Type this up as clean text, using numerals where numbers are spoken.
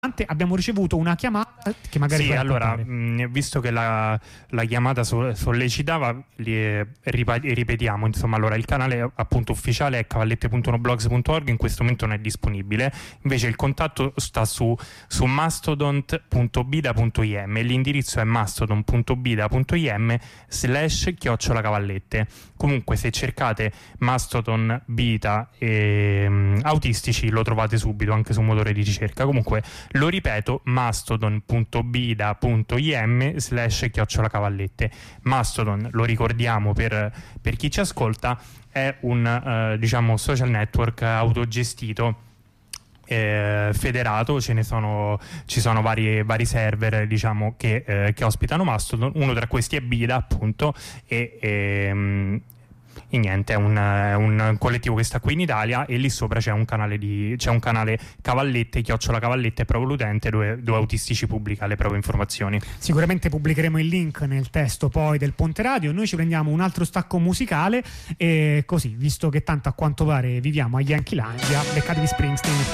Abbiamo ricevuto una chiamata che magari sì, allora, visto che la chiamata sollecitava, ripetiamo, insomma, allora il canale appunto ufficiale è cavallette.noblogs.org, in questo momento non è disponibile, invece il contatto sta su mastodon.bida.im e l'indirizzo è mastodon.bida.im/cavallette. Comunque se cercate Mastodon Bita autistici lo trovate subito anche su motore di ricerca. Comunque lo ripeto, mastodon.bida.im/cavallette. Mastodon, lo ricordiamo per chi ci ascolta, è un diciamo social network autogestito, federato. Ci sono vari server, diciamo, che ospitano Mastodon. Uno tra questi è Bida, appunto, e niente, è un collettivo che sta qui in Italia, e lì sopra c'è un canale Cavallette, @Cavallette, proprio l'utente, dove Autistici pubblica le proprie informazioni. Sicuramente pubblicheremo il link nel testo poi del Ponte Radio. Noi ci prendiamo un altro stacco musicale e così, visto che tanto a quanto pare viviamo a Yankeelandia, beccatevi Springsteen.